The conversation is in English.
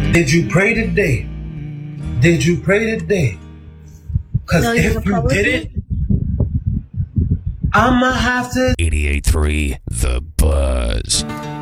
Did you pray today? Did you pray today? Because No, if you didn't, I'ma have to. 88.3 The Buzz.